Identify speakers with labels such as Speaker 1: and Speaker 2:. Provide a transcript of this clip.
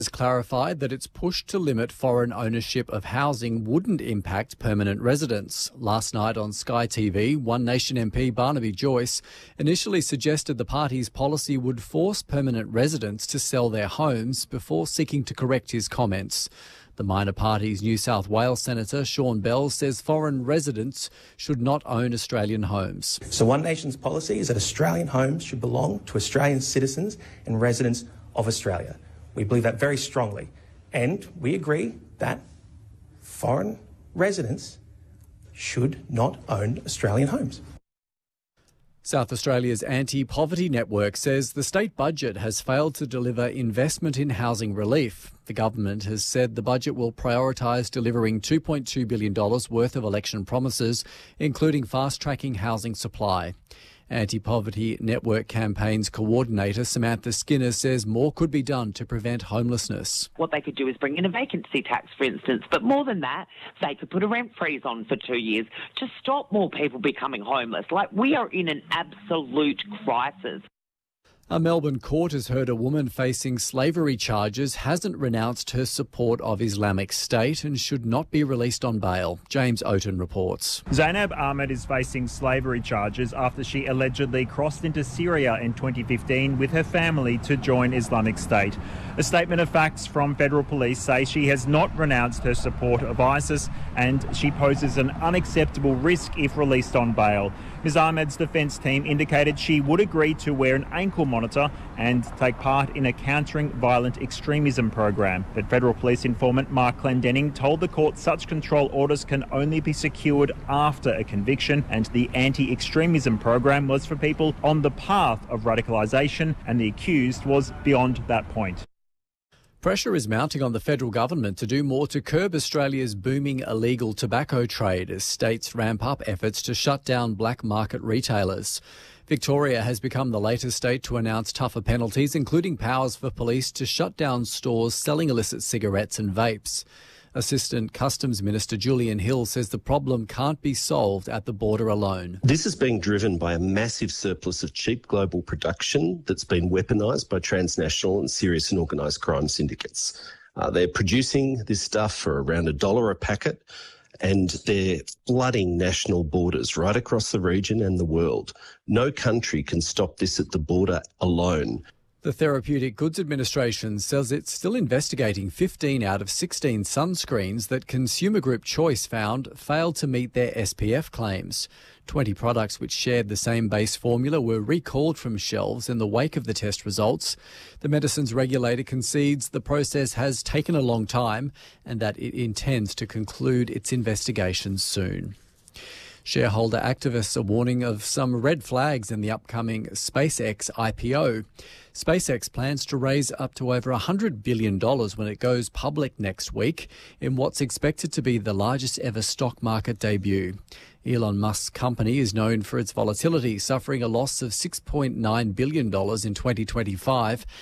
Speaker 1: has clarified that its push to limit foreign ownership of housing wouldn't impact permanent residents. Last night on Sky TV, One Nation MP Barnaby Joyce initially suggested the party's policy would force permanent residents to sell their homes before seeking to correct his comments. The minor party's New South Wales Senator Sean Bell says foreign residents should not own Australian homes.
Speaker 2: So One Nation's policy is that Australian homes should belong to Australian citizens and residents of Australia. We believe that very strongly, and we agree that foreign residents should not own Australian homes.
Speaker 1: South Australia's anti-poverty network says the state budget has failed to deliver investment in housing relief. The government has said the budget will prioritise delivering $2.2 billion worth of election promises, including fast-tracking housing supply. Anti-Poverty Network Campaign's coordinator Samantha Skinner says more could be done to prevent homelessness.
Speaker 3: What they could do is bring in a vacancy tax, for instance, but more than that, they could put a rent freeze on for 2 years to stop more people becoming homeless. We are in an absolute crisis.
Speaker 1: A Melbourne court has heard a woman facing slavery charges hasn't renounced her support of Islamic State and should not be released on bail. James Oaten reports.
Speaker 4: Zainab Ahmed is facing slavery charges after she allegedly crossed into Syria in 2015 with her family to join Islamic State. A statement of facts from federal police say she has not renounced her support of ISIS and she poses an unacceptable risk if released on bail. Ms Ahmed's defence team indicated she would agree to wear an ankle monitor and take part in a countering violent extremism program. But federal police informant Mark Clendenning told the court such control orders can only be secured after a conviction, and the anti-extremism program was for people on the path of radicalisation, and the accused was beyond that point.
Speaker 1: Pressure is mounting on the federal government to do more to curb Australia's booming illegal tobacco trade as states ramp up efforts to shut down black market retailers. Victoria has become the latest state to announce tougher penalties, including powers for police to shut down stores selling illicit cigarettes and vapes. Assistant Customs Minister Julian Hill says the problem can't be solved at the border alone.
Speaker 5: This is being driven by a massive surplus of cheap global production that's been weaponised by transnational and serious and organised crime syndicates. They're producing this stuff for around $1 a packet, and they're flooding national borders right across the region and the world. No country can stop this at the border alone.
Speaker 1: The Therapeutic Goods Administration says it's still investigating 15 out of 16 sunscreens that Consumer Group Choice found failed to meet their SPF claims. 20 products which shared the same base formula were recalled from shelves in the wake of the test results. The medicines regulator concedes the process has taken a long time and that it intends to conclude its investigations soon. Shareholder activists are warning of some red flags in the upcoming SpaceX IPO. SpaceX plans to raise up to over $100 billion when it goes public next week in what's expected to be the largest ever stock market debut. Elon Musk's company is known for its volatility, suffering a loss of $6.9 billion in 2025